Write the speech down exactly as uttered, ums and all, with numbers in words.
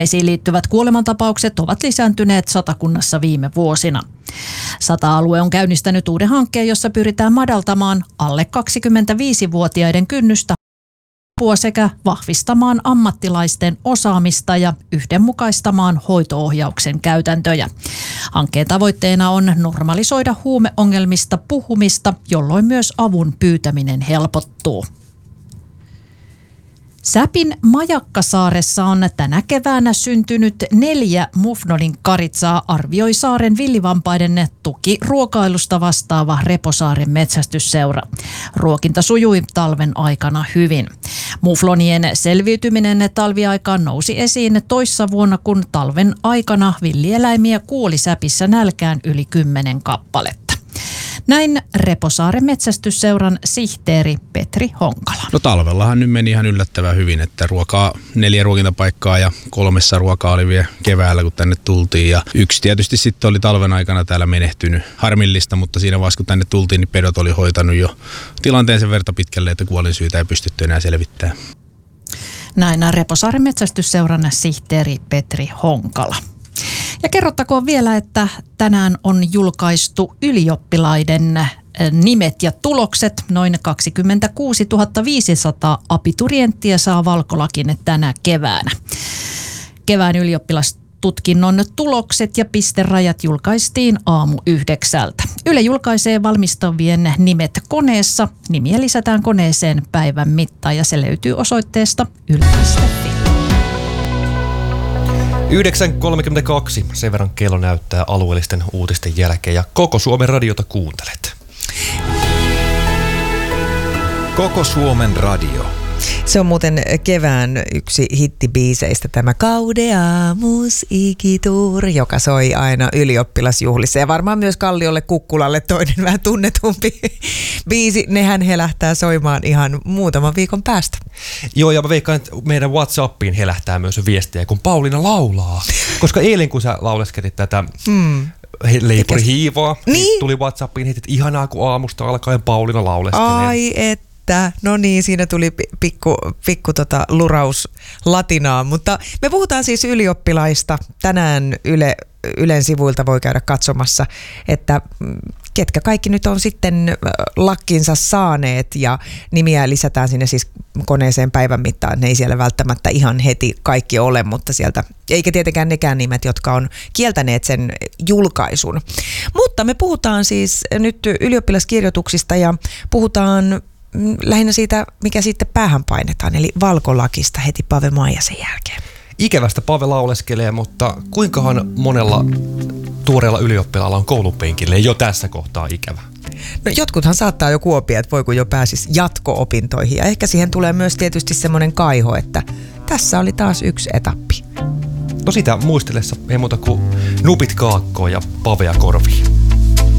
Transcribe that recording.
Esiin liittyvät kuolemantapaukset ovat lisääntyneet Satakunnassa viime vuosina. Sata-alue on käynnistänyt uuden hankkeen, jossa pyritään madaltamaan alle kaksikymmentäviisivuotiaiden kynnystä sekä vahvistamaan ammattilaisten osaamista ja yhdenmukaistamaan hoito-ohjauksen käytäntöjä. Hankkeen tavoitteena on normalisoida huumeongelmista puhumista, jolloin myös avun pyytäminen helpottuu. Säpin Majakkasaaressa on tänä keväänä syntynyt neljä Mufnonin karitsaa, arvioi saaren villivampaiden tukiruokailusta vastaava Reposaaren metsästysseura. Ruokinta sujui talven aikana hyvin. Muflonien selviytyminen talviaikaan nousi esiin toissa vuonna, kun talven aikana villieläimiä kuoli säpissä nälkään yli kymmenen kappaletta. Näin Reposaaren metsästysseuran sihteeri Petri Honkala. No talvellahan nyt meni ihan yllättävän hyvin, että ruokaa, neljä ruokintapaikkaa ja kolmessa ruokaa oli vielä keväällä, kun tänne tultiin. Ja yksi tietysti sitten oli talven aikana täällä menehtynyt. Harmillista, mutta siinä vaiheessa kun tänne tultiin, niin pedot oli hoitanut jo tilanteen sen verta pitkälle, että kuolinsyytä ei pystytty enää selvittämään. Näin Reposaaren metsästysseuran sihteeri Petri Honkala. Ja kerrottakoon vielä, että tänään on julkaistu ylioppilaiden nimet ja tulokset. Noin kaksikymmentäkuusituhatta viisisataa abiturienttia saa Valkolakin tänä keväänä. Kevään ylioppilastutkinnon tulokset ja pisterajat julkaistiin aamu yhdeksältä. Yle julkaisee valmistavien nimet koneessa. Nimiä lisätään koneeseen päivän mittaan ja se löytyy osoitteesta yle piste fi. yhdeksän kolmekymmentäkaksi, sen verran kello näyttää alueellisten uutisten jälkeen ja Koko Suomen radiota kuuntelet. Koko Suomen radio. Se on muuten kevään yksi hittibiiseistä, tämä Kaudea musiikituur, joka soi aina ylioppilasjuhlissa. Ja varmaan myös Kalliolle Kukkulalle toinen vähän tunnetumpi biisi. Nehän helähtää soimaan ihan muutaman viikon päästä. Joo, ja mä veikkaan, että meidän WhatsAppiin helähtää myös viestiä, kun Pauliina laulaa. Koska eilen, kun sä lauleskelit tätä hmm. Leipuri hiivoa, niin tuli WhatsAppiin, että ihanaa, kun aamusta alkaen Pauliina lauleskelee. Ai et. No niin, siinä tuli pikku, pikku tota luraus latinaa, mutta me puhutaan siis ylioppilaista. Tänään Yle, Ylen sivuilta voi käydä katsomassa, että ketkä kaikki nyt on sitten lakkinsa saaneet ja nimiä lisätään sinne siis koneeseen päivän mittaan. Ne ei siellä välttämättä ihan heti kaikki ole, mutta sieltä, eikä tietenkään nekään nimet, jotka on kieltäneet sen julkaisun. Mutta me puhutaan siis nyt ylioppilaskirjoituksista ja puhutaan lähinnä siitä, mikä sitten päähän painetaan, eli Valkolakista heti Pave Maijasen jälkeen. Ikävästä Pave lauleskelee, mutta kuinkahan monella tuoreella ylioppilaalla on koulupenkille jo tässä kohtaa ikävä? No jotkuthan saattaa jo kuopia, että voi kun jo pääsisi jatko-opintoihin. Ja ehkä siihen tulee myös tietysti semmoinen kaiho, että tässä oli taas yksi etappi. No sitä muistellessa ei muuta kuin nupit kaakkoon ja Pavea korviin.